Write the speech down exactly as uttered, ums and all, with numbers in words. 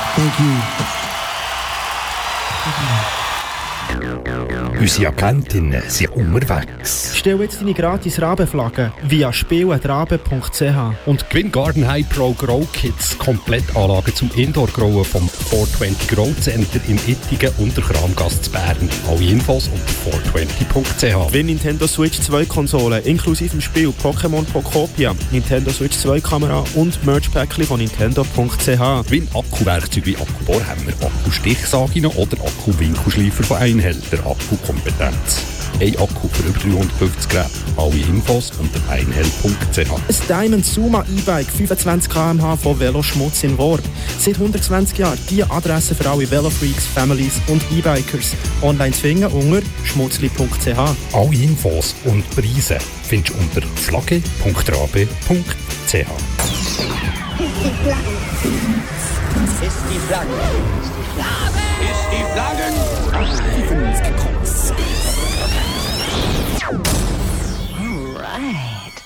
Thank you. Unsere Agentinnen sind unterwegs. Stell jetzt deine gratis Rabenflagge via spiel at rabe punkt c h Und gewinn Garden High Pro Grow Kits, Komplettanlagen zum Indoor-Growen vom four twenty Grow Center in Ittigen und der Kramgasse zu Bern. Alle Infos unter four twenty punkt c h. Gewinn Nintendo Switch zwei Konsolen, inklusive dem Spiel Pokémon Pokopia, Nintendo Switch zwei Kamera und Merch-Päckchen von nintendo punkt c h. Gewinn Akkuwerkzeuge wie Akkubohrhammer, Akku-Stichsaginen oder Akku-Winkelschleifer von Einhell, der Akkukompetenz. Ein Akku für über dreihundertfünfzig Geräte. Alle Infos unter einhell punkt c h. Ein Diamond Zuma E-Bike fünfundzwanzig Kilometer pro Stunde von Veloschmutz in Worb. Seit hundertzwanzig Jahren die Adresse für alle Velofreaks, Families und E-Bikers. Online zu finden unter schmutzli punkt c h. Alle Infos und Preise findest du unter flagge punkt rabe punkt c h. Ist die Flagge. Ist die Flagge. Ist die Flagge.